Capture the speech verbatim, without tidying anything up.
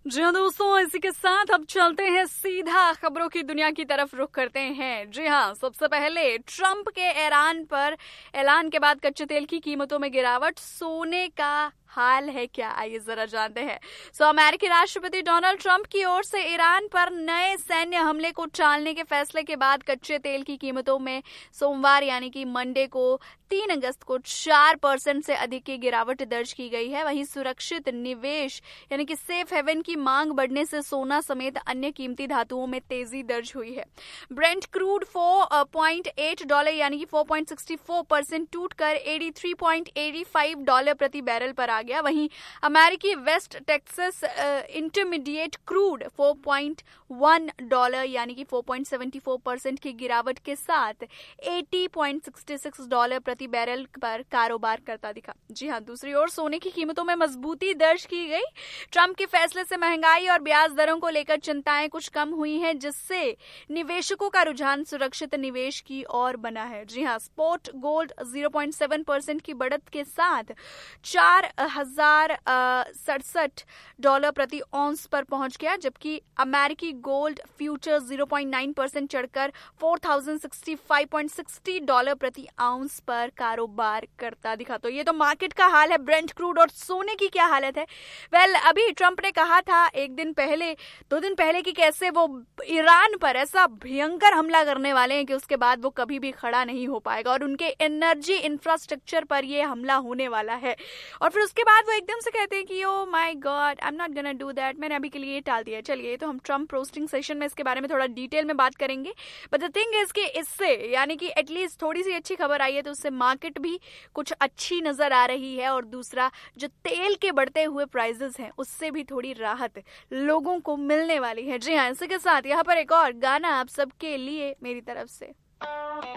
जी हाँ दोस्तों, इसी के साथ अब चलते हैं सीधा खबरों की दुनिया की तरफ रुख करते हैं। जी हाँ, सबसे पहले ट्रंप के ईरान पर ऐलान के बाद कच्चे तेल की कीमतों में गिरावट, सोने का हाल है क्या, आइए जरा जानते हैं। सो so, अमेरिकी राष्ट्रपति डोनाल्ड ट्रंप की ओर से ईरान पर नए सैन्य हमले को टालने के फैसले के बाद कच्चे तेल की कीमतों में सोमवार यानी कि मंडे को तीन अगस्त को चार परसेंट से अधिक की गिरावट दर्ज की गई है। वहीं सुरक्षित निवेश यानी कि सेफ हेवन की मांग बढ़ने से सोना समेत अन्य कीमती धातुओं में तेजी दर्ज हुई है। ब्रेंट क्रूड चार पॉइंट आठ डॉलर यानी कि चार पॉइंट छह चार परसेंट टूटकर तिरासी पॉइंट आठ पाँच डॉलर प्रति बैरल पर आ गया। वहीं अमेरिकी वेस्ट टेक्सास इंटरमीडिएट क्रूड चार पॉइंट एक डॉलर यानी कि चार पॉइंट सात चार परसेंट की गिरावट के साथ अस्सी पॉइंट छह छह डॉलर प्रति बैरल पर कारोबार करता दिखा। जी हां, दूसरी ओर सोने की कीमतों में मजबूती दर्ज की गई। ट्रंप के फैसले से महंगाई और ब्याज दरों को लेकर चिंताएं कुछ कम हुई हैं, जिससे निवेशकों का रुझान सुरक्षित निवेश की ओर बना है। जी हां, स्पॉट गोल्ड शून्य पॉइंट सात परसेंट की बढ़त के साथ चार हजार सड़सठ डॉलर प्रति औंस पर पहुंच गया, जबकि अमेरिकी गोल्ड फ्यूचर शून्य पॉइंट नौ परसेंट चढ़कर चार हजार पैंसठ पॉइंट साठ डॉलर प्रति आउंस पर कारोबार करता दिखा। तो ये तो मार्केट का हाल है। ब्रेंट क्रूड और सोने की क्या हालत है? वेल well, अभी ट्रंप ने कहा था एक दिन पहले दो दिन पहले कि कैसे वो ईरान पर ऐसा भयंकर हमला करने वाले हैं कि उसके बाद वो कभी भी खड़ा नहीं हो पाएगा और उनके एनर्जी इंफ्रास्ट्रक्चर पर ये हमला होने वाला है। और फिर उसके बाद वो एकदम से कहते हैं कि oh my God, I am not gonna do that, मैंने अभी के लिए ये टाल दिया। चलिए, तो हम ट्रंप रोस्टिंग सेशन में इसके बारे में थोड़ा डिटेल में बात करेंगे। बट द थिंग इज कि इससे यानी कि एटलीस्ट थोड़ी सी अच्छी खबर आई है, तो उससे मार्केट भी कुछ अच्छी नजर आ रही है और दूसरा जो तेल के बढ़ते हुए प्राइसेस हैं उससे भी थोड़ी राहत लोगों को मिलने वाली है। जी हाँ, इसी के साथ यहाँ पर एक और गाना आप सबके लिए मेरी तरफ से।